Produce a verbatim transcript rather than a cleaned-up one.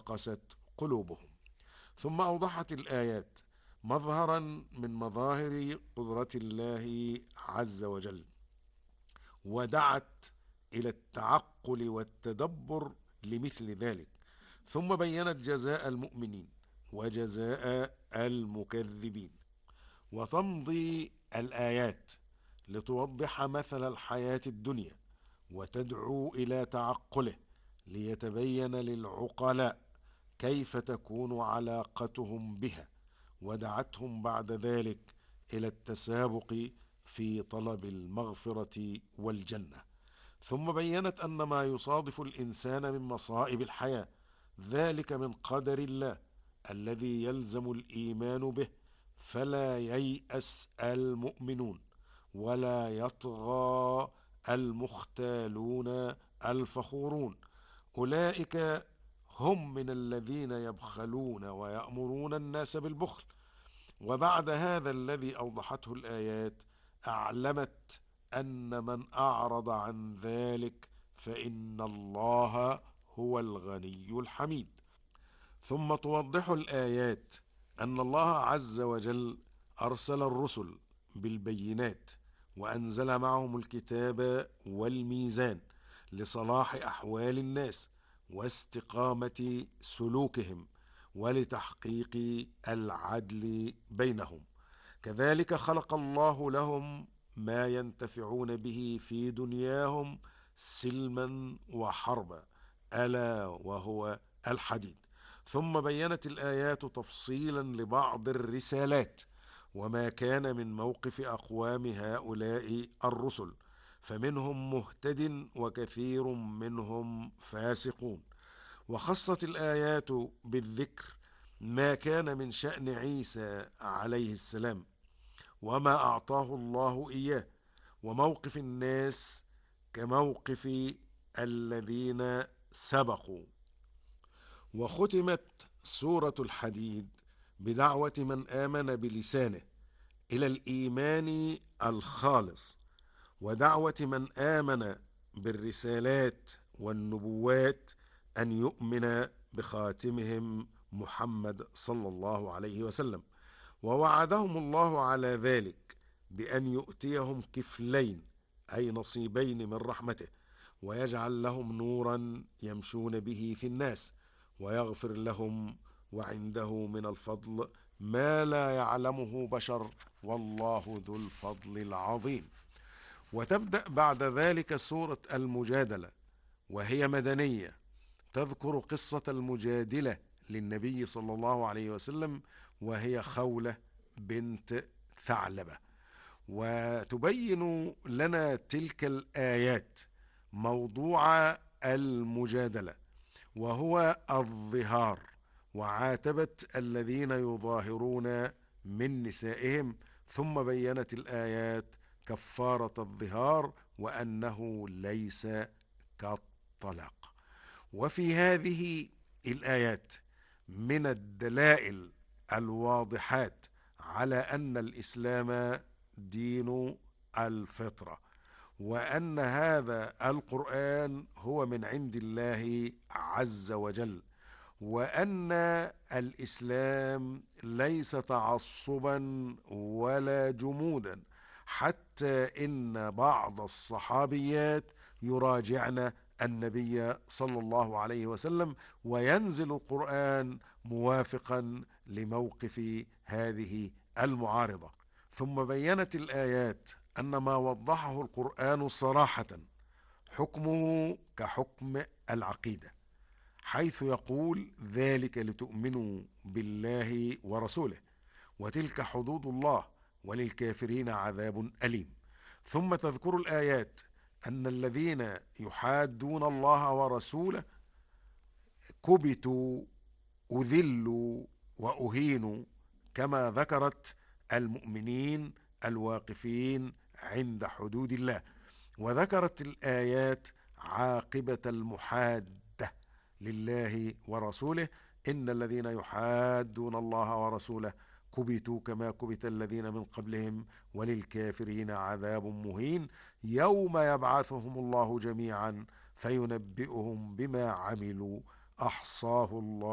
قست قلوبهم. ثم أوضحت الآيات مظهرا من مظاهر قدرة الله عز وجل، ودعت إلى التعقل والتدبر لمثل ذلك. ثم بينت جزاء المؤمنين وجزاء المكذبين. وتمضي الآيات لتوضح مثل الحياة الدنيا وتدعو إلى تعقله، ليتبين للعقلاء كيف تكون علاقتهم بها، ودعتهم بعد ذلك إلى التسابق في طلب المغفرة والجنة. ثم بينت أن ما يصادف الإنسان من مصائب الحياة ذلك من قدر الله الذي يلزم الإيمان به، فلا ييأس المؤمنون ولا يطغى المختالون الفخورون. أولئك هم من الذين يبخلون ويأمرون الناس بالبخل. وبعد هذا الذي أوضحته الآيات أعلمت أن من أعرض عن ذلك فإن الله هو الغني الحميد. ثم توضح الآيات أن الله عز وجل أرسل الرسل بالبينات، وأنزل معهم الكتاب والميزان لصلاح أحوال الناس واستقامة سلوكهم ولتحقيق العدل بينهم. كذلك خلق الله لهم ما ينتفعون به في دنياهم سلما وحربا، ألا وهو الحديد. ثم بينت الآيات تفصيلا لبعض الرسالات وما كان من موقف أقوام هؤلاء الرسل، فمنهم مهتد وكثير منهم فاسقون. وخصت الآيات بالذكر ما كان من شأن عيسى عليه السلام وما أعطاه الله إياه، وموقف الناس كموقف الذين سبقوا. وختمت سورة الحديد بدعوة من آمن بلسانه إلى الإيمان الخالص، ودعوة من آمن بالرسالات والنبوات أن يؤمن بخاتمهم محمد صلى الله عليه وسلم. ووعدهم الله على ذلك بأن يؤتيهم كفلين أي نصيبين من رحمته، ويجعل لهم نورا يمشون به في الناس، ويغفر لهم، وعنده من الفضل ما لا يعلمه بشر، والله ذو الفضل العظيم. وتبدأ بعد ذلك سورة المجادلة، وهي مدنية، تذكر قصة المجادلة للنبي صلى الله عليه وسلم، وهي خولة بنت ثعلبة. وتبين لنا تلك الآيات موضوع المجادلة، وهو الظهار، وعاتبت الذين يظاهرون من نسائهم. ثم بينت الآيات كفارة الظهار وأنه ليس كالطلاق. وفي هذه الآيات من الدلائل الواضحات على أن الإسلام دين الفطرة، وأن هذا القرآن هو من عند الله عز وجل، وأن الإسلام ليس تعصبا ولا جمودا، حتى إن بعض الصحابيات يراجعن النبي صلى الله عليه وسلم، وينزل القرآن موافقا لموقف هذه المعارضة. ثم بينت الآيات أن ما وضحه القرآن صراحة حكمه كحكم العقيدة، حيث يقول ذلك لتؤمنوا بالله ورسوله، وتلك حدود الله وللكافرين عذاب أليم. ثم تذكر الآيات أن الذين يحادون الله ورسوله كبتوا أذلوا وأهينوا، كما ذكرت المؤمنين الواقفين عند حدود الله. وذكرت الآيات عاقبة المحادة لله ورسوله، إن الذين يحادون الله ورسوله كبتوا كما كبت الذين من قبلهم وللكافرين عذاب مهين، يوم يبعثهم الله جميعا فينبئهم بما عملوا أحصاه الله